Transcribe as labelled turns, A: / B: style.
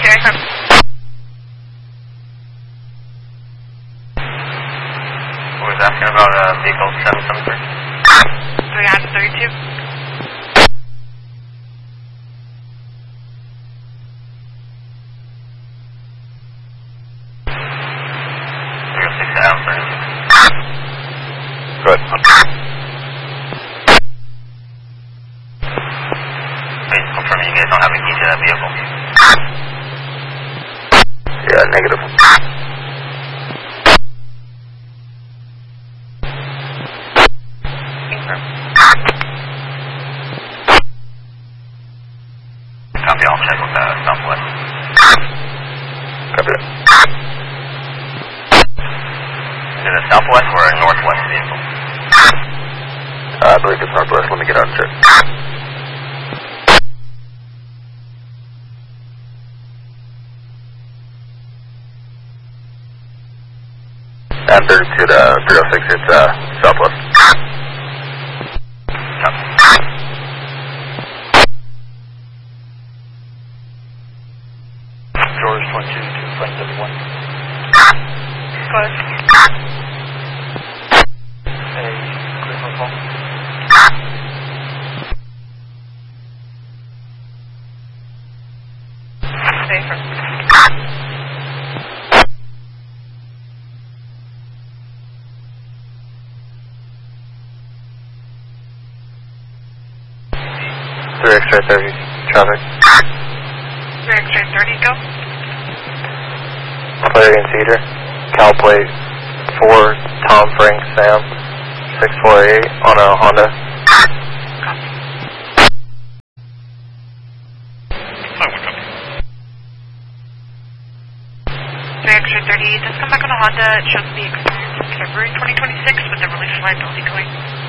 A: Jerry from...
B: Who was asking about vehicle 773?
A: 332.
B: Good. Please confirm you guys don't have a key to that vehicle. Yeah, negative. Copy, I'll check with Southwest. Copy that. Is it a Southwest or a Northwest vehicle? I believe it's Northwest. Let me get out and check. And 32 to 306, it's Southwest. Copy.
C: George 22 to Frank 31.
A: Go ahead.
C: Hey, clear phone call.
A: Safer.
B: X-ray 30, traffic.
A: 3X-ray 30, go.
B: Clarion Cedar, Cal plate 4, Tom Frank Sam, 648 on a Honda.
A: Copy. 3X-ray 30, just come back on a Honda. It shows the experience in February 2026 with the release liability claim.